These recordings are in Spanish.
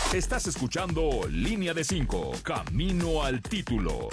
Estás escuchando Línea de 5, Camino al Título.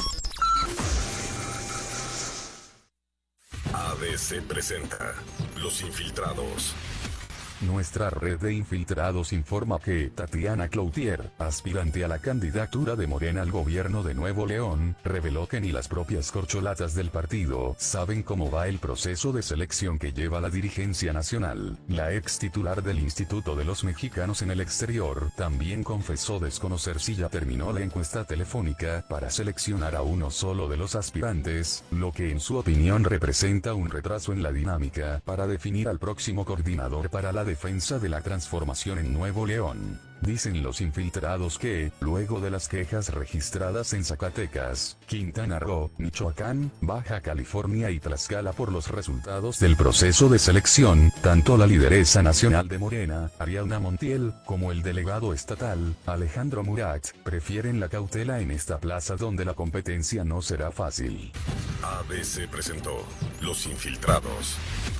ABC presenta Los Infiltrados. Nuestra red de infiltrados informa que Tatiana Cloutier, aspirante a la candidatura de Morena al gobierno de Nuevo León, reveló que ni las propias corcholatas del partido saben cómo va el proceso de selección que lleva la dirigencia nacional. La ex titular del Instituto de los Mexicanos en el Exterior también confesó desconocer si ya terminó la encuesta telefónica para seleccionar a uno solo de los aspirantes, lo que en su opinión representa un retraso en la dinámica para definir al próximo coordinador para la defensa de la transformación en Nuevo León. Dicen los infiltrados que, luego de las quejas registradas en Zacatecas, Quintana Roo, Michoacán, Baja California y Tlaxcala por los resultados del proceso de selección, tanto la lideresa nacional de Morena, Ariadna Montiel, como el delegado estatal, Alejandro Murat, prefieren la cautela en esta plaza donde la competencia no será fácil. ABC presentó Los Infiltrados.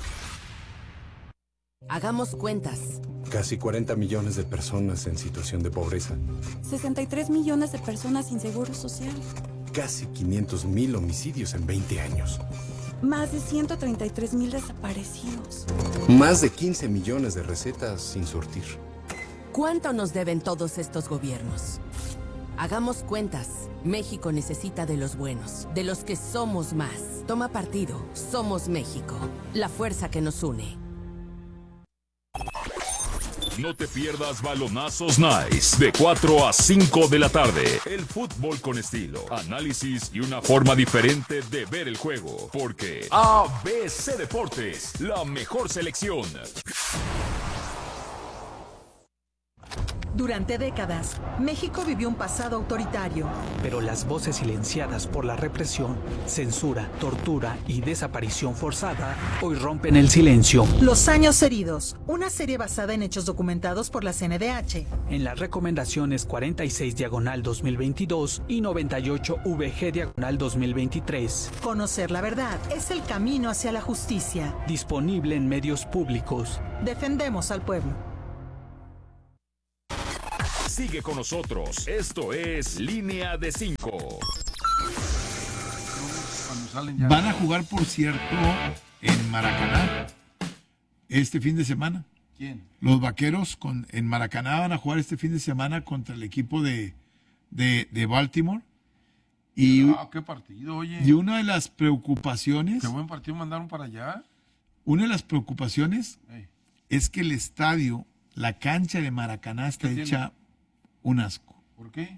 Hagamos cuentas. Casi 40 millones de personas en situación de pobreza. 63 millones de personas sin seguro social. Casi 500,000 homicidios en 20 años. Más de 133,000 desaparecidos. Más de 15 millones de recetas sin surtir. ¿Cuánto nos deben todos estos gobiernos? Hagamos cuentas. México necesita de los buenos, de los que somos más. Toma partido. Somos México. La fuerza que nos une. No te pierdas Balonazos Nice de 4 a 5 de la tarde. El fútbol con estilo, análisis y una forma diferente de ver el juego. Porque ABC Deportes, la mejor selección. Durante décadas, México vivió un pasado autoritario. Pero las voces silenciadas por la represión, censura, tortura y desaparición forzada hoy rompen el silencio. Los años heridos, una serie basada en hechos documentados por la CNDH. En las recomendaciones 46/2022 y 98-VG/2023. Conocer la verdad es el camino hacia la justicia. Disponible en medios públicos. Defendemos al pueblo. Sigue con nosotros. Esto es Línea de 5. Van a jugar, por cierto, en Maracaná este fin de semana. ¿Quién? Los Vaqueros en Maracaná van a jugar este fin de semana contra el equipo de Baltimore. Y, qué partido, oye. Y una de las preocupaciones... Qué buen partido mandaron para allá. Una de las preocupaciones es que el estadio, la cancha de Maracaná está hecha un asco. ¿Por qué?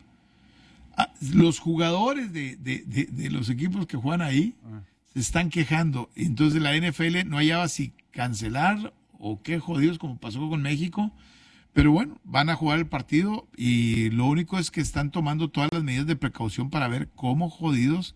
Los jugadores de los equipos que juegan ahí se están quejando. Entonces la NFL no hallaba si cancelar o qué jodidos, como pasó con México. Pero bueno, van a jugar el partido y lo único es que están tomando todas las medidas de precaución para ver cómo jodidos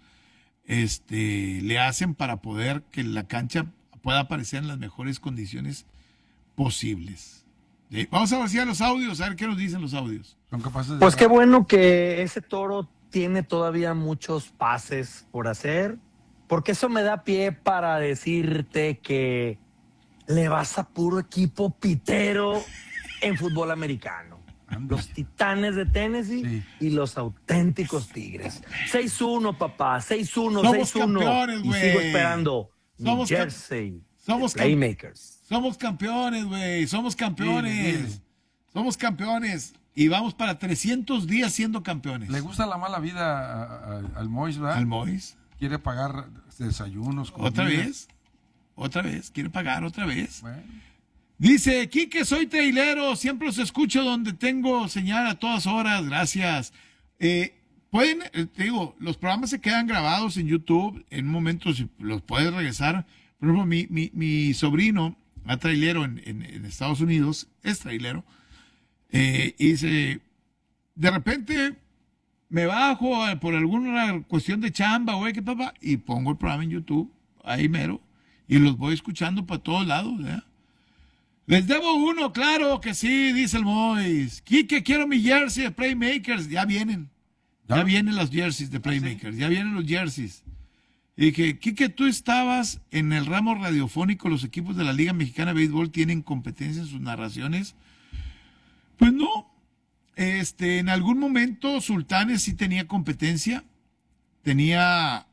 le hacen para poder que la cancha pueda aparecer en las mejores condiciones posibles. Vamos a ver si a los audios, a ver qué nos dicen los audios. Son capaces de... Pues qué bueno que ese Toro tiene todavía muchos pases por hacer, porque eso me da pie para decirte que le vas a puro equipo pitero en fútbol americano. Los Titanes de Tennessee y los auténticos Tigres. 6-1, papá, 6-1, 6-1. Y sigo esperando New Jersey, Playmakers. Somos campeones, güey. Somos campeones. Bien. Somos campeones. Y vamos para 300 días siendo campeones. Le gusta la mala vida al Mois, ¿verdad? Al Mois. Quiere pagar desayunos. ¿Otra vez? ¿Otra vez? ¿Quiere pagar otra vez? Bueno. Dice, Quique, soy trailero. Siempre los escucho donde tengo señal a todas horas. Gracias. Pueden, te digo, los programas se quedan grabados en YouTube. En un momento si los puedes regresar. Por ejemplo, mi sobrino... a trailero en Estados Unidos, es trailero, y dice, de repente me bajo por alguna cuestión de chamba, güey, qué papá, y pongo el programa en YouTube, ahí mero, y los voy escuchando para todos lados, ¿verdad? Les debo uno, claro que sí, dice el Mois. Quique, quiero mi jersey de Playmakers, ya vienen los jerseys de Playmakers, ya vienen los jerseys. Y dije, Quique, tú estabas en el ramo radiofónico, los equipos de la Liga Mexicana de Béisbol tienen competencia en sus narraciones. Pues no, en algún momento Sultanes sí tenía competencia. Tenía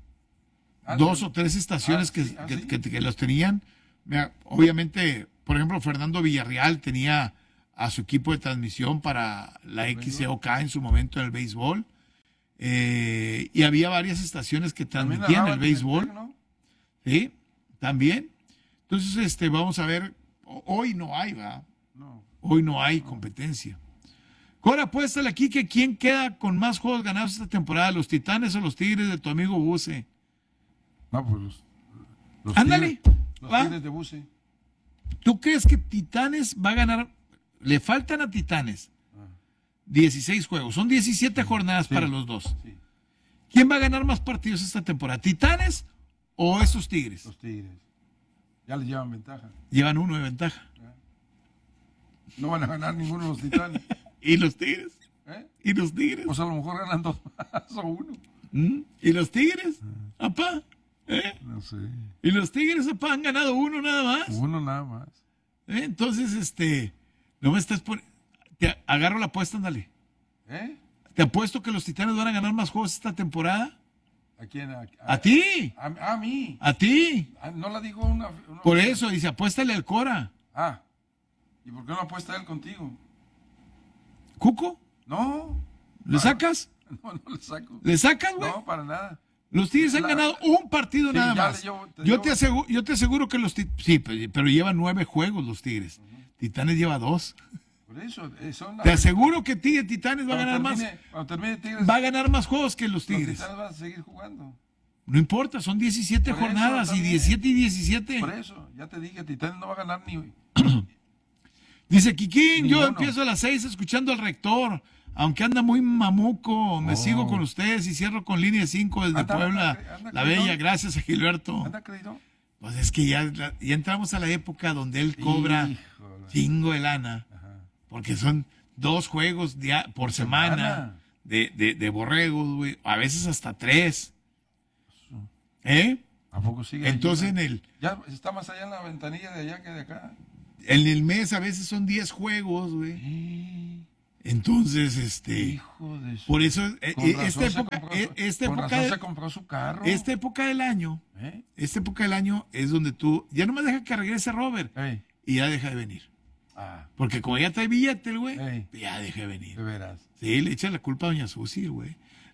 2 o 3 estaciones que los tenían. Mira, obviamente, por ejemplo, Fernando Villarreal tenía a su equipo de transmisión para la XCOK en su momento en el béisbol. Y había varias estaciones que transmitían el béisbol. ¿no? Sí, también. Entonces, vamos a ver. Hoy no hay, ¿verdad? No. Hoy no hay competencia. Cora, apuéstale aquí que quién queda con más juegos ganados esta temporada, los Titanes o los Tigres de tu amigo Buse. No, pues los Ándale. Tigres, los ¿va? Tigres de Buse. ¿Tú crees que Titanes va a ganar? Le faltan a Titanes 16 juegos. Son 17 jornadas para los dos. Sí. ¿Quién va a ganar más partidos esta temporada? ¿Titanes o estos Tigres? Los Tigres. Ya les llevan ventaja. Llevan 1 de ventaja. No van a ganar ninguno de los Titanes. ¿Y los Tigres? ¿Eh? ¿Y los Tigres? Pues a lo mejor ganan 2 más o 1. ¿Y los Tigres? Apá. No sé. ¿Y los Tigres, apá, han ganado 1 nada más? 1 nada más. Entonces, no me estás poniendo... Te agarro la apuesta, ándale. Te apuesto que los Titanes van a ganar más juegos esta temporada. ¿A quién? ¿A ti? A mí. ¿A ti? No la digo una... Por eso, dice, apuéstale al Cora. ¿Y por qué no apuesta él contigo? ¿Cuco? No. ¿Le sacas? No le saco. ¿Le sacas, güey? No, para nada. Los Tigres han ganado un partido nada más. Yo te aseguro que los Titanes... Sí, pero llevan 9 juegos los Tigres. Titanes lleva 2. Por eso, te aseguro que Titanes va a ganar más. Tigres, va a ganar más juegos que los Tigres. Los Titanes van a seguir jugando. No importa, son 17 jornadas y 17 y 17. Por eso, ya te dije, Titanes no va a ganar ni hoy. Dice Kikín, yo empiezo a las 6 escuchando al rector. Aunque anda muy mamuco, me sigo con ustedes y cierro con línea 5 desde Puebla, la Bella. Gracias a Gilberto. ¿Anda creído? Pues es que ya entramos a la época donde él cobra chingo de lana. Porque son 2 juegos por semana de borregos, güey. A veces hasta 3. ¿A poco sigue? Entonces ya está más allá en la ventanilla de allá que de acá. En el mes a veces son 10 juegos, güey. Entonces, Hijo de su... por eso, esta época se compró su carro. Esta época del año, es donde tú, ya nomás deja que regrese Robert y ya deja de venir. Porque como ya trae billete el güey, ya deja de venir. De veras. Sí, le echa la culpa a doña Susi, güey.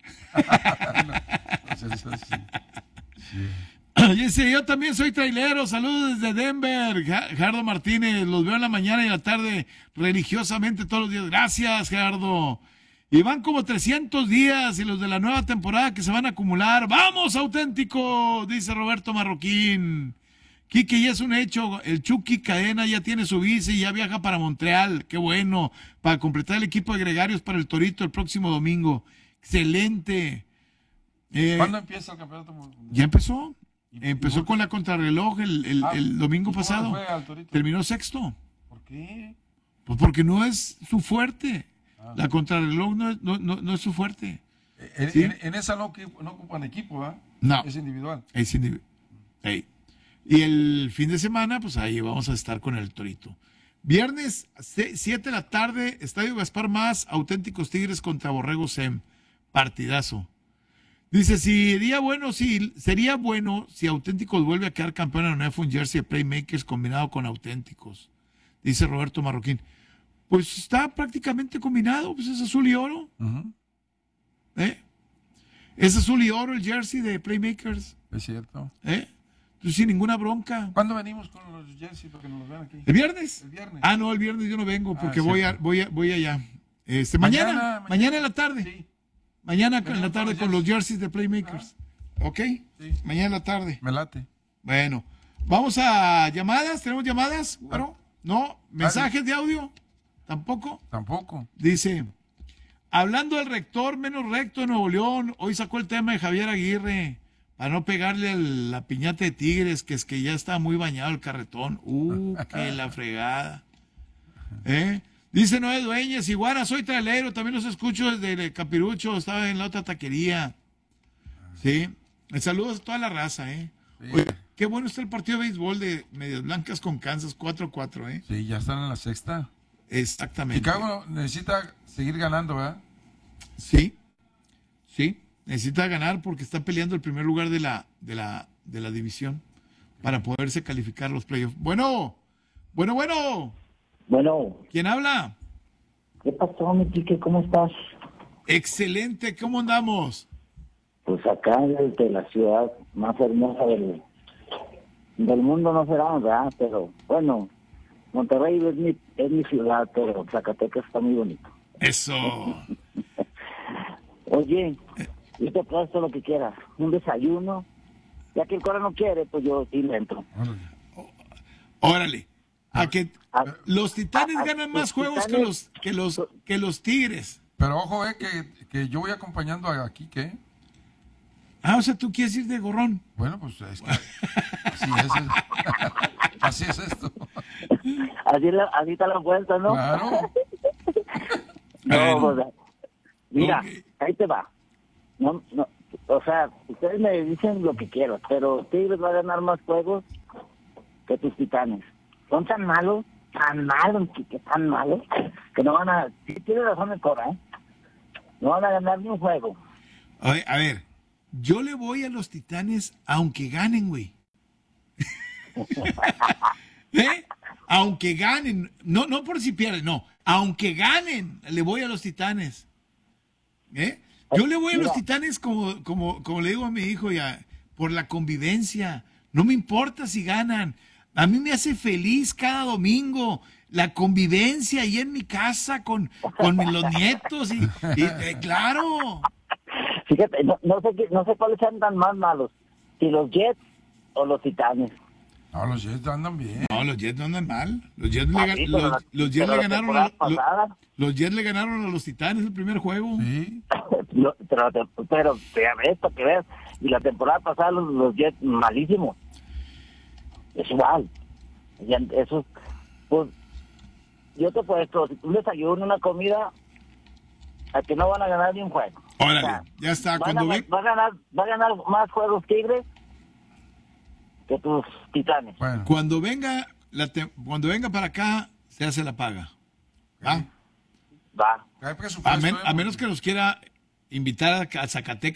Dice, yo también soy trailero, saludos desde Denver, Gerardo Martínez, los veo en la mañana y en la tarde religiosamente todos los días. Gracias, Gerardo. Y van como 300 días y los de la nueva temporada que se van a acumular. ¡Vamos, auténtico! Dice Roberto Marroquín. Quique, ya es un hecho, el Chucky Cadena ya tiene su bici y ya viaja para Montreal. ¡Qué bueno! Para completar el equipo de gregarios para el Torito el próximo domingo. ¡Excelente! ¿Cuándo empieza el campeonato? Ya empezó. Empezó con la contrarreloj el domingo pasado. Terminó 6º. ¿Por qué? Pues porque no es su fuerte. La contrarreloj no es su fuerte. En esa no ocupan equipo, ¿verdad? No. Es individual. Es individual. Y el fin de semana, pues ahí vamos a estar con el Torito. Viernes, 7 de la tarde, Estadio Gaspar Más, Auténticos Tigres contra Borrego Sem. Partidazo. Dice, sería bueno si Auténticos vuelve a quedar campeón en la un jersey de Playmakers combinado con Auténticos. Dice Roberto Marroquín. Pues está prácticamente combinado, pues es azul y oro. Es azul y oro el jersey de Playmakers. Es cierto. Entonces sin ninguna bronca. ¿Cuándo venimos con los jerseys para que nos los vean aquí? ¿El viernes? El viernes. No, el viernes yo no vengo porque voy allá. Mañana en la tarde. Sí. Mañana en la tarde con los jerseys de Playmakers. ¿Ok? Sí. Mañana en la tarde. Me late. Bueno, vamos a llamadas. ¿Tenemos llamadas? Bueno, ¿no? ¿Mensajes de audio? ¿Tampoco? Tampoco. Dice, hablando del rector menos recto de Nuevo León, hoy sacó el tema de Javier Aguirre para no pegarle a la piñata de Tigres, que es que ya está muy bañado el carretón. Que la fregada. Dice Noé Dueñas, Iguana, soy trailero, también los escucho desde Capirucho, estaba en la otra taquería. Sí, saludos a toda la raza, Sí. Oye, qué bueno está el partido de béisbol de Medias Blancas con Kansas, 4-4, Sí, ya están en la 6ª. Exactamente. Chicago necesita seguir ganando, ¿verdad? Sí, necesita ganar porque está peleando el primer lugar de la división para poderse calificar los playoffs. Bueno. ¿Quién habla? ¿Qué pasó, mi Quique? ¿Cómo estás? Excelente, ¿cómo andamos? Pues acá desde la ciudad más hermosa del mundo, no será, ¿verdad? Pero bueno, Monterrey es mi ciudad, pero Zacatecas está muy bonito. Eso. Oye, yo te presto lo que quieras, un desayuno, ya que el Cora no quiere, pues yo sí le entro. Órale. Los Titanes ganan más juegos que los Tigres. Pero ojo, que yo voy acompañando a Quique. O sea, ¿tú quieres ir de gorrón? Bueno, pues es que así es esto. Así está la vuelta, ¿no? Claro. No, mira, ahí te va. No, o sea, ustedes me dicen lo que quieran, pero Tigres va a ganar más juegos que tus Titanes. Son tan malos, que tan malos, que no van a... Sí, tiene razón el Cora, ¿eh? No van a ganar ni un juego. A ver, yo le voy a los Titanes aunque ganen, güey. ¿Eh? Aunque ganen, no por si pierden, no. Aunque ganen, le voy a los Titanes. ¿Eh? Yo le voy a los Titanes como le digo a mi hijo ya, por la convivencia. No me importa si ganan. A mí me hace feliz cada domingo la convivencia ahí en mi casa con los nietos y claro. Fíjate, no sé cuáles sean tan más malos, si los Jets o los Titanes. No, los Jets andan bien. No, los Jets no andan mal. Los Jets le ganaron a los Titanes el primer juego. Sí. pero ya ves, para que veas. Y la temporada pasada los Jets malísimos. Es igual. Eso, pues, yo te puedo un desayuno, una comida, a que no van a ganar ni un juego. Órale, o sea, ya está. Va a ganar más juegos Tigres que tus Titanes. Bueno. Cuando venga para acá, se hace la paga. ¿Va? Va. A menos que nos quiera invitar a Zacatecas